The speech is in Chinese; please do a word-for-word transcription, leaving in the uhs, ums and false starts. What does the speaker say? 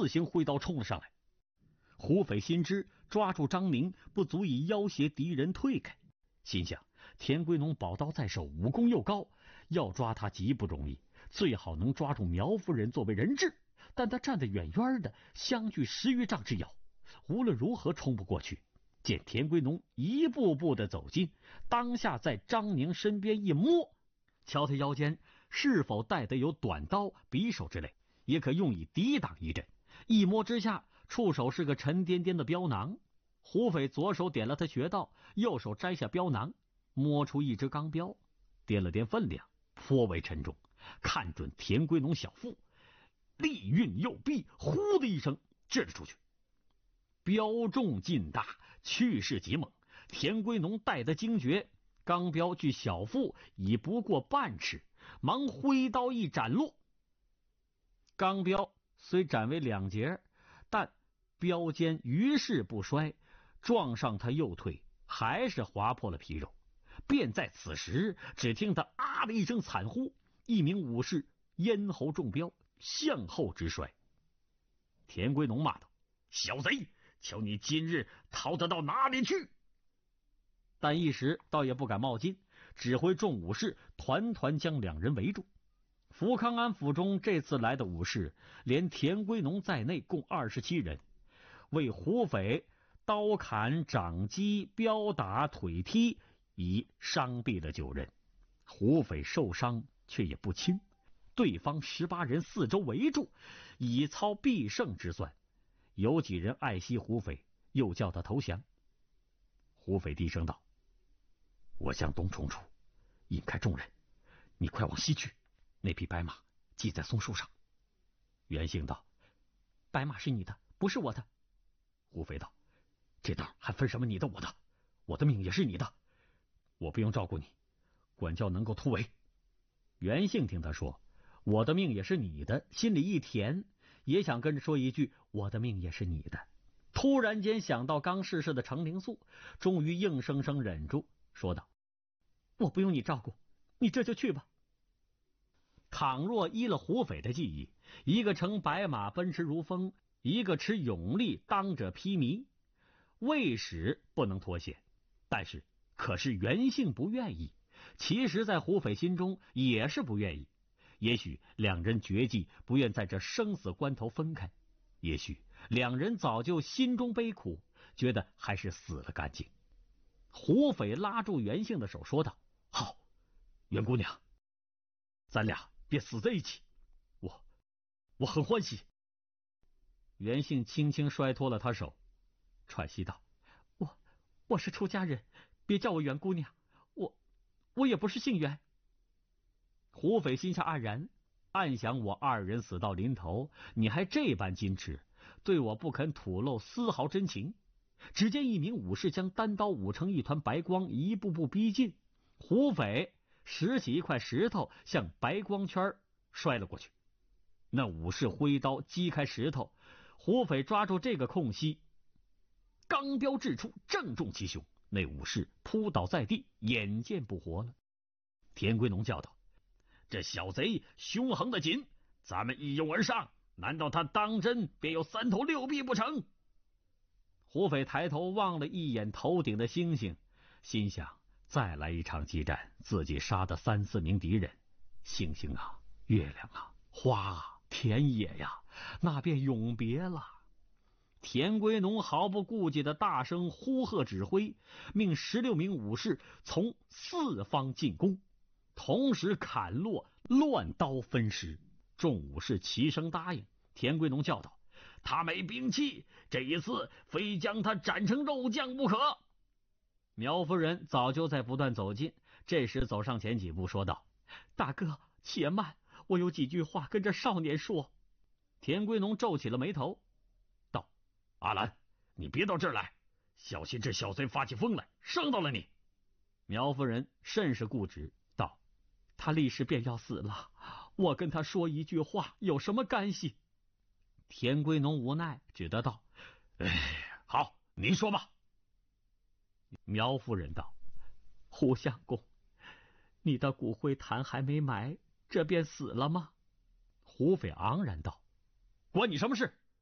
四行挥刀冲了上来。胡斐心知抓住张宁不足以要挟敌人退开，心想田归农宝刀在手，武功又高，要抓他极不容易，最好能抓住苗夫人作为人质，但他站得远远的，相距十余丈之遥，无论如何冲不过去。见田归农一步步的走近，当下在张宁身边一摸，瞧他腰间是否带得有短刀、匕首之类，也可用以抵挡一阵。一摸之下，触手是个沉甸甸的镖囊。胡斐左手点了他穴道，右手摘下镖囊，摸出一支钢镖，掂了掂分量，颇为沉重，看准田归农小腹，力运右臂，呼的一声掷了出去。镖重劲大，去势极猛，田归农带得惊觉，钢镖距小腹已不过半尺，忙挥刀一斩落。钢镖虽斩为两截，但镖尖于势不衰，撞上他右腿，还是划破了皮肉。便在此时，只听他啊的一声惨呼，一名武士咽喉中镖，向后直摔。田归农骂道：“小贼，瞧你今日逃得到哪里去！”但一时倒也不敢冒进，指挥众武士团团将两人围住。福康安府中这次来的武士，连田归农在内共二十七人，为胡斐刀砍、掌击、镖打、腿踢，已伤毙了九人。胡斐受伤却也不轻，对方十八人四周围住，以操必胜之算。有几人爱惜胡斐，又叫他投降。胡斐低声道：“我向东冲出，引开众人，你快往西去，那匹白马系在松树上。”袁姓道：“白马是你的，不是我的。”胡斐道：“这道还分什么你的我的？我的命也是你的，我不用照顾你，管教能够突围。”袁姓听他说我的命也是你的，心里一甜，也想跟着说一句我的命也是你的。突然间想到刚逝世的程灵素，终于硬生生忍住，说道：“我不用你照顾，你这就去吧。”倘若依了胡斐的记忆，一个乘白马奔驰如风，一个持勇力当者披靡，卫使不能脱险，但是可是袁姓不愿意，其实在胡斐心中也是不愿意。也许两人决计不愿在这生死关头分开，也许两人早就心中悲苦，觉得还是死了干净。胡斐拉住袁姓的手说道：“好，袁姑娘，咱俩别死在一起，我我很欢喜。”袁姓轻轻摔脱了他手，喘息道：“我我是出家人，别叫我袁姑娘，我我也不是姓袁。”胡斐心下黯然，暗想我二人死到临头，你还这般矜持，对我不肯吐露丝毫真情。只见一名武士将单刀舞成一团白光，一步步逼近。胡斐拾起一块石头，向白光圈摔了过去。那武士挥刀击开石头，胡斐抓住这个空隙，钢镖掷出，正中其胸。那武士扑倒在地，眼见不活了。田归农叫道：“这小贼凶横的紧，咱们一拥而上，难道他当真便有三头六臂不成？”胡斐抬头望了一眼头顶的星星，心想再来一场激战，自己杀的三四名敌人，星星啊，月亮啊，花啊，田野呀，那便永别了。田归农毫不顾忌的大声呼喝指挥，命十六名武士从四方进攻，同时砍落，乱刀分尸。众武士齐声答应。田归农叫道：“他没兵器，这一次非将他斩成肉酱不可。”苗夫人早就在不断走近，这时走上前几步说道：“大哥且慢，我有几句话跟这少年说。”田归农皱起了眉头，道：“阿兰，你别到这儿来，小心这小贼发起疯来，伤到了你。”苗夫人甚是固执，道：“他立时便要死了，我跟他说一句话有什么干系？”田归农无奈，只得道：“哎，好，你说吧。”苗夫人道：“胡相公，你的骨灰坛还没埋，这便死了吗？”胡斐昂然道：“关你什么事？